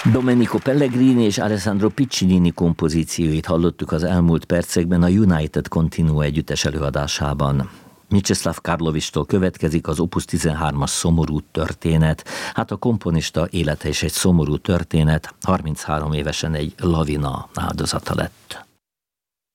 Domenico Pellegrini és Alessandro Piccinini kompozícióit hallottuk az elmúlt percekben a United Continuo együttes előadásában. Micsoslav Karlovistól következik az Opus 13-as Szomorú történet. Hát a komponista élete is egy szomorú történet, 33 évesen egy lavina áldozata lett.